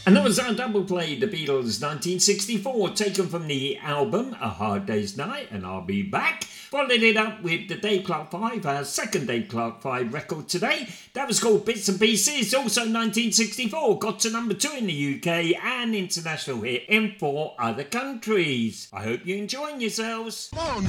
And that was our double play, The Beatles 1964, taken from the album A Hard Day's Night and I'll Be Back. Followed it up with the Dave Clark 5, our second Dave Clark 5 record today. That was called Bits and Pieces, also 1964, got to number 2 in the UK and international hit in 4 other countries. I hope you're enjoying yourselves. Come on,